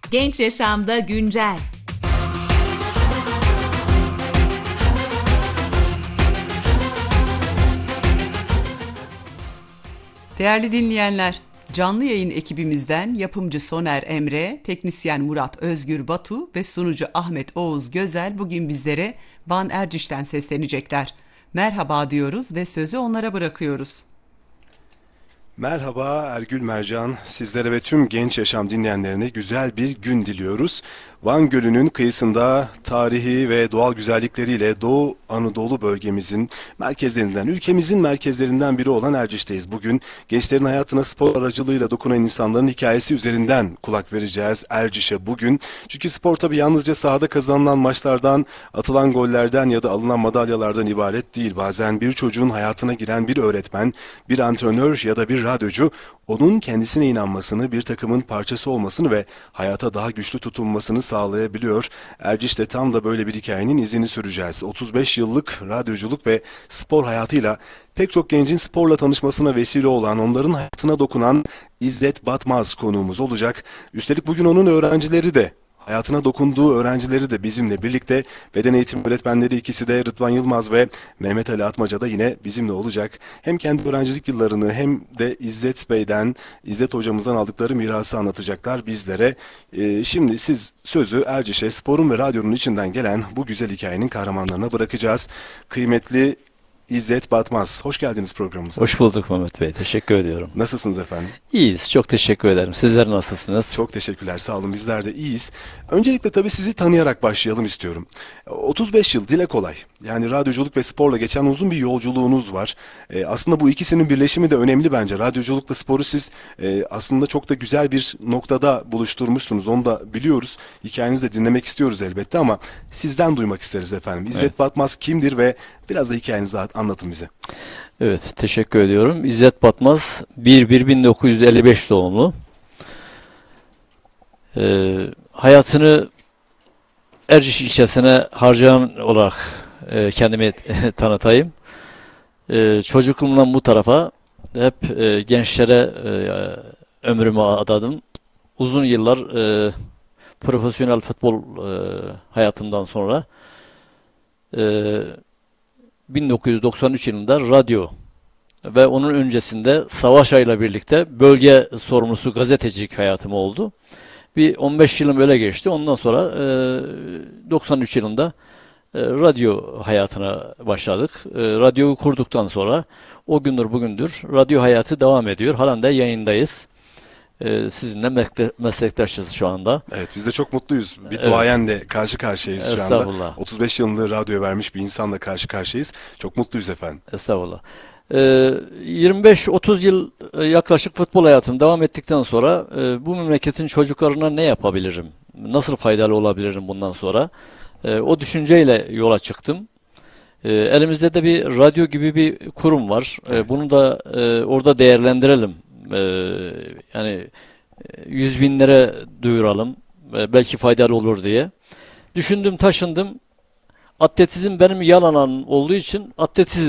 Genç Yaşamda Güncel. Değerli dinleyenler, canlı yayın ekibimizden yapımcı Soner Emre, teknisyen Murat Özgür Batu ve sunucu Ahmet Oğuz Gözel bugün bizlere Van Erciş'ten seslenecekler. Merhaba diyoruz ve sözü onlara bırakıyoruz. Merhaba Ergül Mercan, sizlere ve tüm Genç Yaşam dinleyenlerine güzel bir gün diliyoruz. Van Gölü'nün kıyısında tarihi ve doğal güzellikleriyle Doğu Anadolu bölgemizin merkezlerinden, ülkemizin merkezlerinden biri olan Erciş'teyiz. Bugün gençlerin hayatına spor aracılığıyla dokunan insanların hikayesi üzerinden kulak vereceğiz Erciş'e bugün. Çünkü spor tabii yalnızca sahada kazanılan maçlardan, atılan gollerden ya da alınan madalyalardan ibaret değil. Bazen bir çocuğun hayatına giren bir öğretmen, bir antrenör ya da bir radyocu onun kendisine inanmasını, bir takımın parçası olmasını ve hayata daha güçlü tutunmasını sağlayabiliyor. Erciş'te tam da böyle bir hikayenin izini süreceğiz. 35 yıllık radyoculuk ve spor hayatıyla pek çok gencin sporla tanışmasına vesile olan, onların hayatına dokunan İzzet Batmaz konuğumuz olacak. Üstelik bugün onun öğrencileri de, hayatına dokunduğu öğrencileri de bizimle birlikte. Beden eğitimi öğretmenleri ikisi de Rıdvan Yılmaz ve Mehmet Ali Atmaca da yine bizimle olacak. Hem kendi öğrencilik yıllarını hem de İzzet Bey'den, İzzet hocamızdan aldıkları mirası anlatacaklar bizlere. Şimdi siz sözü Erciş'e, sporun ve radyonun içinden gelen bu güzel hikayenin kahramanlarına bırakacağız. Kıymetli İzzet Batmaz, hoş geldiniz programımıza. Hoş bulduk Mehmet Bey, teşekkür ediyorum. Nasılsınız efendim? İyiyiz, çok teşekkür ederim. Sizler nasılsınız? Çok teşekkürler, sağ olun, bizler de iyiyiz. Öncelikle tabii sizi tanıyarak başlayalım istiyorum. 35 yıl, dile kolay. Yani radyoculuk ve sporla geçen uzun bir yolculuğunuz var. Aslında bu ikisinin birleşimi de önemli bence. Radyoculukla sporu siz aslında çok da güzel bir noktada buluşturmuşsunuz. Onu da biliyoruz. Hikayenizi de dinlemek istiyoruz elbette ama sizden duymak isteriz efendim. İzzet Evet. Batmaz kimdir ve biraz da hikayenizi anlatın bize. Evet, teşekkür ediyorum. İzzet Batmaz, 1-1-1955 doğumlu. Hayatını Erciş ilçesine harcayan olarak kendimi tanıtayım. Çocukluğumdan bu tarafa hep gençlere ömrümü adadım. Uzun yıllar profesyonel futbol hayatından sonra 1993 yılında radyo ve onun öncesinde Savaş Ay'la birlikte bölge sorumlusu gazetecilik hayatım oldu. Bir 15 yılım öyle geçti. Ondan sonra 93 yılında radyo hayatına başladık. Radyoyu kurduktan sonra o gündür bugündür radyo hayatı devam ediyor. Halen de yayındayız. Sizinle meslektaşız şu anda. Evet, biz de çok mutluyuz. Bir Evet. duayenle karşı karşıyayız şu anda. Estağfurullah. 35 yılını radyoya vermiş bir insanla karşı karşıyayız. Çok mutluyuz efendim. Estağfurullah. 25-30 yıl yaklaşık futbol hayatım devam ettikten sonra bu memleketin çocuklarına ne yapabilirim? Nasıl faydalı olabilirim bundan sonra? O düşünceyle yola çıktım. Elimizde de bir radyo gibi bir kurum var. Evet. Bunu da orada değerlendirelim. Yani 100 binlere duyuralım. Belki faydalı olur diye. Düşündüm, taşındım. Atletizm benim yan alanım olduğu için atletizm